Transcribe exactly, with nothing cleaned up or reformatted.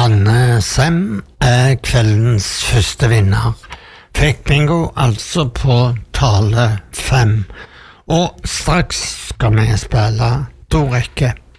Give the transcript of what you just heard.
Anne Sem er kveldens første vinner. Fikk bingo altså på tale fem. Og straks skal vi spille to rekke.